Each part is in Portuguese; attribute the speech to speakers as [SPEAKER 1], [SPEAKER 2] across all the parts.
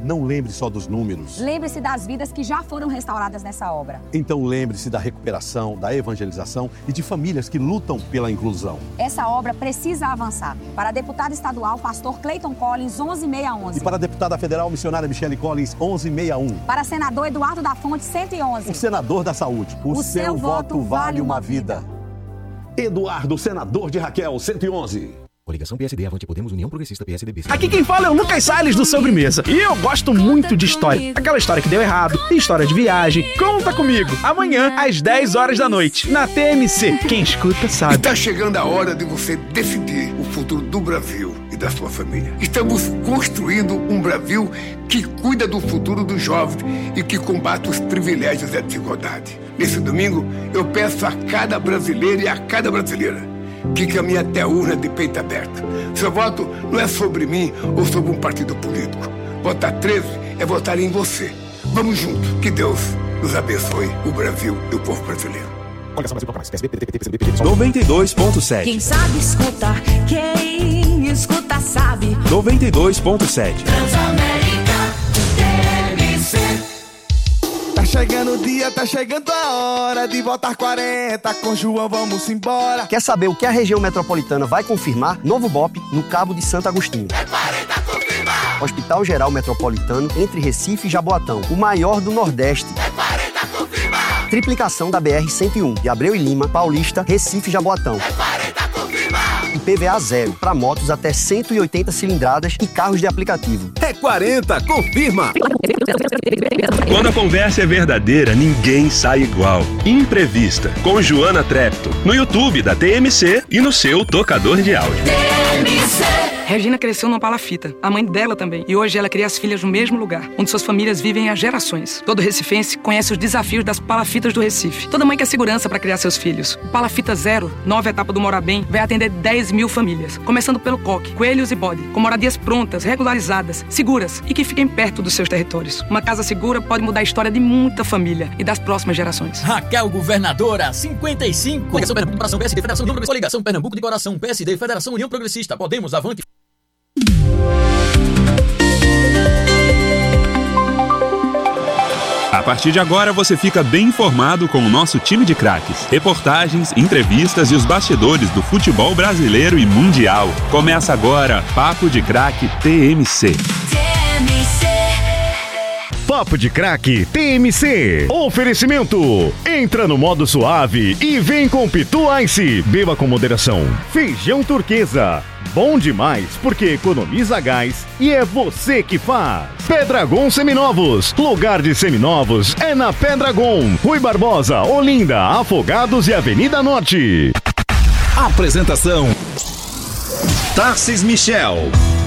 [SPEAKER 1] não lembre só dos números.
[SPEAKER 2] Lembre-se das vidas que já foram restauradas nessa obra.
[SPEAKER 1] Então lembre-se da recuperação, da evangelização e de famílias que lutam pela inclusão.
[SPEAKER 2] Essa obra precisa avançar. Para a deputada estadual, pastor Clayton Collins, 11611.
[SPEAKER 1] E para a deputada federal, missionária Michele Collins, 1161.
[SPEAKER 2] Para senador Eduardo da Fonte, 111.
[SPEAKER 1] O senador da saúde.
[SPEAKER 2] O seu voto vale uma vida.
[SPEAKER 1] Eduardo, senador de Raquel, 111.
[SPEAKER 3] Coligação PSD, Avante Podemos, União Progressista, PSDB.
[SPEAKER 4] Aqui quem fala é o Lucas Salles do Sobremesa. E eu gosto muito de história. Aquela história que deu errado, história de viagem. Conta comigo. Amanhã, às 10 horas da noite, na TMC. Quem escuta sabe.
[SPEAKER 5] Está chegando a hora de você decidir o futuro do Brasil e da sua família. Estamos construindo um Brasil que cuida do futuro dos jovens e que combate os privilégios e a desigualdade. Nesse domingo, eu peço a cada brasileiro e a cada brasileira que caminha até a urna de peito aberto. Seu voto não é sobre mim ou sobre um partido político. Votar 13 é votar em você. Vamos juntos. Que Deus nos abençoe, o Brasil e o povo brasileiro.
[SPEAKER 6] 92.7.
[SPEAKER 7] Quem sabe escutar, quem escuta sabe.
[SPEAKER 6] 92.7.
[SPEAKER 7] Transamérica, TMC.
[SPEAKER 8] Tá chegando o dia, tá chegando a hora de votar 40. Com João vamos embora.
[SPEAKER 9] Quer saber o que a região metropolitana vai confirmar? Novo BOP no Cabo de Santo Agostinho.
[SPEAKER 7] É 40 confirmar.
[SPEAKER 9] Hospital Geral Metropolitano entre Recife e Jaboatão, o maior do Nordeste.
[SPEAKER 7] É 40 confirmar.
[SPEAKER 9] Triplicação da BR-101 de Abreu e Lima, Paulista, Recife e Jaboatão.
[SPEAKER 7] É 40 confirmar.
[SPEAKER 9] IPVA zero para motos até 180 cilindradas e carros de aplicativo.
[SPEAKER 6] É 40, confirma!
[SPEAKER 10] Quando a conversa é verdadeira, ninguém sai igual. Imprevista, com Joana Trepto, no YouTube da TMC e no seu tocador de áudio.
[SPEAKER 7] TMC.
[SPEAKER 11] Regina cresceu numa palafita, a mãe dela também. E hoje ela cria as filhas no mesmo lugar, onde suas famílias vivem há gerações. Todo recifense conhece os desafios das palafitas do Recife. Toda mãe quer segurança para criar seus filhos. O Palafita Zero, nova etapa do Mora Bem, vai atender 10 mil famílias. Começando pelo coque, coelhos e bode, com moradias prontas, regularizadas, seguras e que fiquem perto dos seus territórios. Uma casa segura pode mudar a história de muita família e das próximas gerações.
[SPEAKER 12] Raquel Governadora, 55. Coligação Pernambuco, Coração PSD, Federação União Progressista. Coligação Pernambuco de Coração, PSD, Federação União Progressista. Podemos, avante.
[SPEAKER 10] A partir de agora você fica bem informado com o nosso time de craques. Reportagens, entrevistas e os bastidores do futebol brasileiro e mundial. Começa agora Papo de Craque TMC.
[SPEAKER 13] Papo de Craque TMC. Oferecimento. Entra no modo suave e vem com Pitu Ice. Beba com moderação. Feijão turquesa. Bom demais porque economiza gás e é você que faz. Pedragon Seminovos. Lugar de seminovos é na Pedragon. Rui Barbosa, Olinda, Afogados e Avenida Norte.
[SPEAKER 6] Apresentação: Tarcis Michel.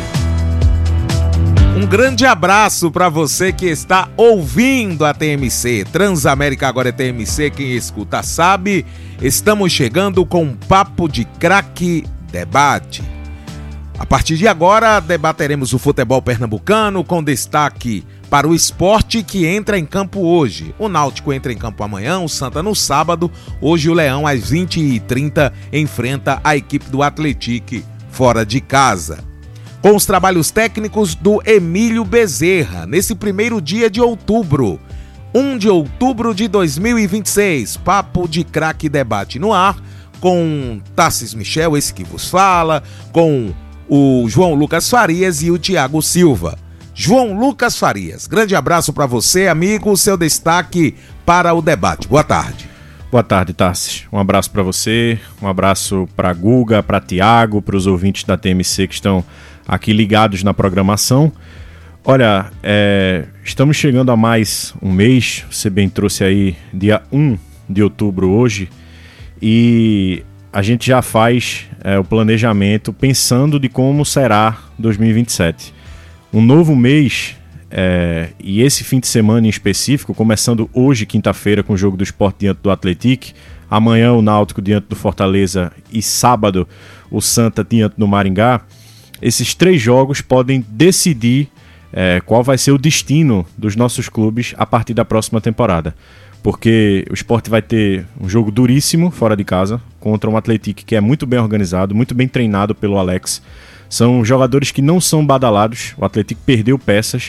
[SPEAKER 14] Um grande abraço para você que está ouvindo a TMC. Transamérica agora é TMC, quem escuta sabe. Estamos chegando com um Papo de Craque Debate. A partir de agora, debateremos o futebol pernambucano com destaque para o esporte que entra em campo hoje. O Náutico entra em campo amanhã, o Santa no sábado. Hoje o Leão, às 20h30, enfrenta a equipe do Atlético fora de casa. Com os trabalhos técnicos do Emílio Bezerra, nesse primeiro dia de outubro. 1 de outubro de 2026. Papo de Craque Debate no ar, com Tarcis Michel, esse que vos fala, com o João Lucas Farias e o Thiago Silva. João Lucas Farias, grande abraço para você, amigo, seu destaque para o debate. Boa tarde.
[SPEAKER 15] Boa tarde, Tarcis. Um abraço para você, um abraço para Guga, para Thiago, para os ouvintes da TMC que estão aqui ligados na programação. Olha, estamos chegando a mais um mês, você bem trouxe aí dia 1 de outubro hoje, e a gente já faz o planejamento pensando de como será 2027. Um novo mês, e esse fim de semana em específico, começando hoje, quinta-feira, com o jogo do Sport diante do Atlético, amanhã o Náutico diante do Fortaleza e sábado o Santa diante do Maringá. Esses 3 jogos podem decidir qual vai ser o destino dos nossos clubes a partir da próxima temporada. Porque o Sport vai ter um jogo duríssimo fora de casa contra um Atlético que é muito bem organizado, muito bem treinado pelo Alex. São jogadores que não são badalados, o Atlético perdeu peças,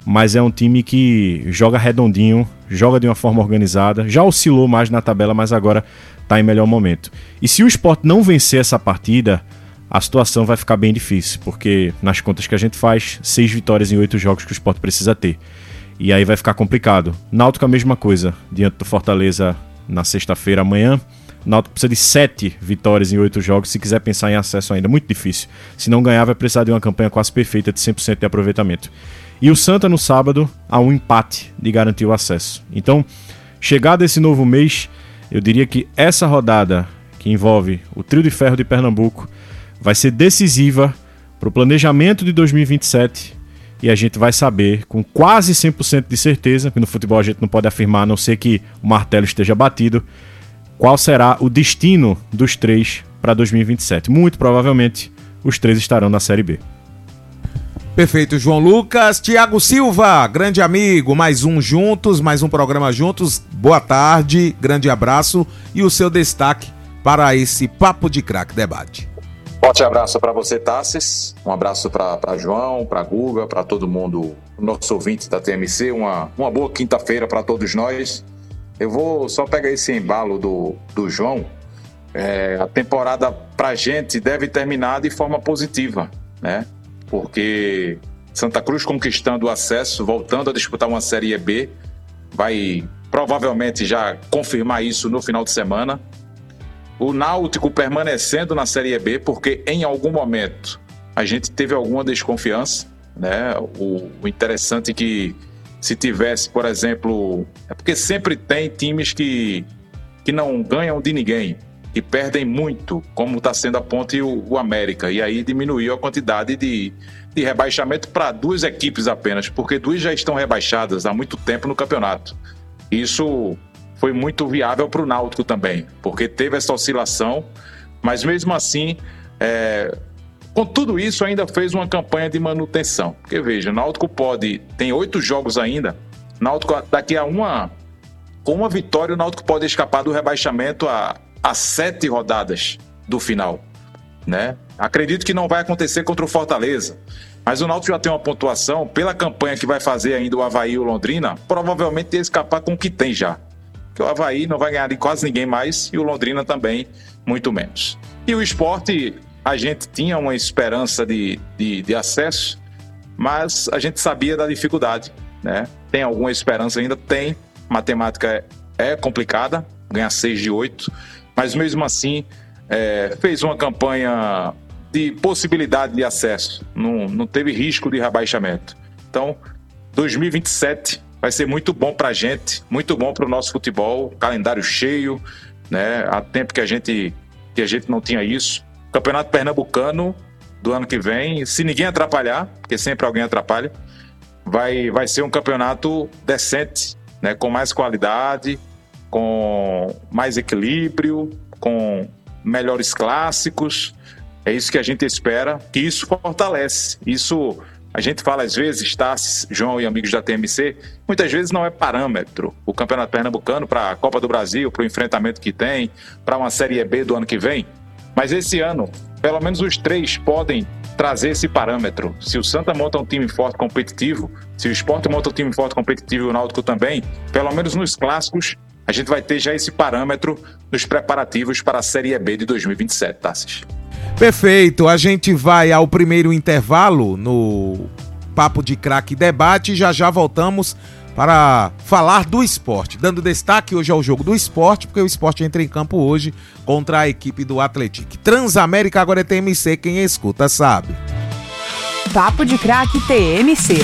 [SPEAKER 15] mas é um time que joga redondinho, joga de uma forma organizada, já oscilou mais na tabela, mas agora está em melhor momento. E se o Sport não vencer essa partida, a situação vai ficar bem difícil, porque nas contas que a gente faz, 6 vitórias em 8 jogos que o Sport precisa ter. E aí vai ficar complicado. Náutico a mesma coisa, diante do Fortaleza na sexta-feira amanhã. Náutico precisa de 7 vitórias em 8 jogos se quiser pensar em acesso ainda. Muito difícil. Se não ganhar, vai precisar de uma campanha quase perfeita de 100% de aproveitamento. E o Santa no sábado há um empate de garantir o acesso. Então, chegado esse novo mês, eu diria que essa rodada que envolve o Trio de Ferro de Pernambuco vai ser decisiva para o planejamento de 2027 e a gente vai saber com quase 100% de certeza, que no futebol a gente não pode afirmar a não ser que o martelo esteja batido, qual será o destino dos 3 para 2027. Muito provavelmente os 3 estarão na Série B.
[SPEAKER 14] Perfeito, João Lucas. Tiago Silva, grande amigo, mais um juntos, mais um programa juntos. Boa tarde, grande abraço e o seu destaque para esse Papo de Craque Debate.
[SPEAKER 16] Forte abraço para você, Tassis. Um abraço para João, para Guga, para todo mundo, nosso ouvinte da TMC. Uma boa quinta-feira para todos nós. Eu vou só pegar esse embalo do João. A temporada para a gente deve terminar de forma positiva, né? Porque Santa Cruz conquistando o acesso, voltando a disputar uma Série B, vai provavelmente já confirmar isso no final de semana. O Náutico permanecendo na Série B, porque em algum momento a gente teve alguma desconfiança, né? O interessante é que se tivesse, por exemplo... É porque sempre tem times que não ganham de ninguém, que perdem muito, como está sendo a Ponte e o América. E aí diminuiu a quantidade de rebaixamento para 2 equipes apenas, porque 2 já estão rebaixadas há muito tempo no campeonato. Isso foi muito viável para o Náutico também, porque teve essa oscilação, mas mesmo assim, com tudo isso, ainda fez uma campanha de manutenção. Porque veja, o Náutico tem 8 jogos ainda, Náutico daqui a com uma vitória, o Náutico pode escapar do rebaixamento a 7 rodadas do final, né? Acredito que não vai acontecer contra o Fortaleza, mas o Náutico já tem uma pontuação, pela campanha que vai fazer ainda o Avaí e o Londrina, provavelmente ia escapar com o que tem já. Porque o Avaí não vai ganhar de quase ninguém mais e o Londrina também, muito menos. E o Sport, a gente tinha uma esperança de acesso, mas a gente sabia da dificuldade, né? Tem alguma esperança ainda? Tem. Matemática é complicada, ganhar 6 de 8, mas mesmo assim fez uma campanha de possibilidade de acesso, não teve risco de rebaixamento. Então, 2027 vai ser muito bom para a gente, muito bom para o nosso futebol, calendário cheio, né? Há tempo que a gente não tinha isso. Campeonato Pernambucano do ano que vem, se ninguém atrapalhar, porque sempre alguém atrapalha, vai ser um campeonato decente, né? Com mais qualidade, com mais equilíbrio, com melhores clássicos. É isso que a gente espera, que isso fortalece. Isso, a gente fala às vezes, João e amigos da TMC, muitas vezes não é parâmetro. O Campeonato Pernambucano para a Copa do Brasil, para o enfrentamento que tem, para uma Série B do ano que vem. Mas esse ano, pelo menos os 3 podem trazer esse parâmetro. Se o Santa monta um time forte competitivo, se o Sport monta um time forte competitivo e o Náutico também, pelo menos nos clássicos, a gente vai ter já esse parâmetro nos preparativos para a Série B de 2027, Tassis.
[SPEAKER 14] Perfeito, a gente vai ao primeiro intervalo no Papo de Craque Debate e já voltamos para falar do esporte, dando destaque hoje ao jogo do esporte, porque o esporte entra em campo hoje contra a equipe do Atlético. Transamérica agora é TMC, quem escuta sabe.
[SPEAKER 17] Papo de Craque TMC.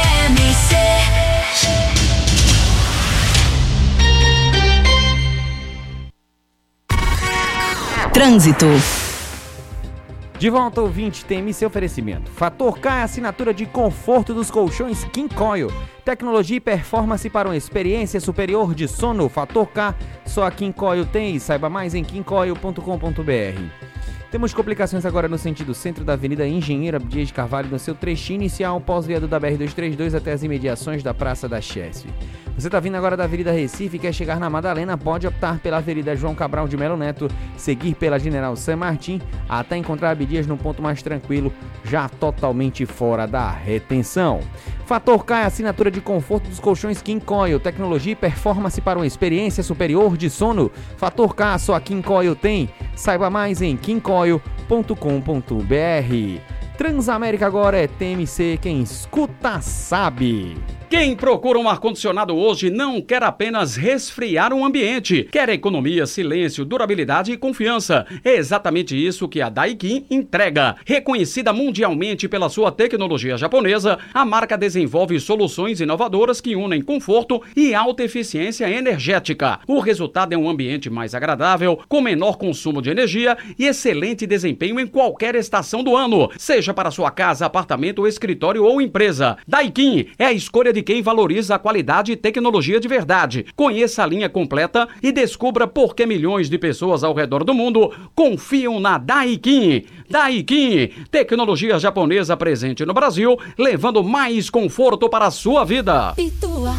[SPEAKER 17] Trânsito.
[SPEAKER 18] De volta, ouvinte, TMC oferecimento. Fator K é a assinatura de conforto dos colchões King Coil. Tecnologia e performance para uma experiência superior de sono. Fator K, só a King Coil tem. Saiba mais em kingcoil.com.br. Temos complicações agora no sentido centro da Avenida Engenheiro Abdias de Carvalho, no seu trechinho inicial, pós-viaduto da BR-232 até as imediações da Praça da Chesf. Você está vindo agora da Avenida Recife e quer chegar na Madalena, pode optar pela Avenida João Cabral de Melo Neto, seguir pela General San Martín, até encontrar Abdias num ponto mais tranquilo, já totalmente fora da retenção. Fator K é a assinatura de conforto dos colchões King Coil, tecnologia e performance para uma experiência superior de sono. Fator K só a King Coil tem. Saiba mais em kingcoil.com.br. Transamérica agora é TMC, quem escuta sabe.
[SPEAKER 19] Quem procura um ar-condicionado hoje não quer apenas resfriar um ambiente, quer economia, silêncio, durabilidade e confiança. É exatamente isso que a Daikin entrega. Reconhecida mundialmente pela sua tecnologia japonesa, a marca desenvolve soluções inovadoras que unem conforto e alta eficiência energética. O resultado é um ambiente mais agradável, com menor consumo de energia e excelente desempenho em qualquer estação do ano, seja para sua casa, apartamento, escritório ou empresa. Daikin é a escolha de quem valoriza a qualidade e tecnologia de verdade. Conheça a linha completa e descubra por que milhões de pessoas ao redor do mundo confiam na Daikin. Daikin, tecnologia japonesa presente no Brasil, levando mais conforto para a sua vida.
[SPEAKER 7] Pitua,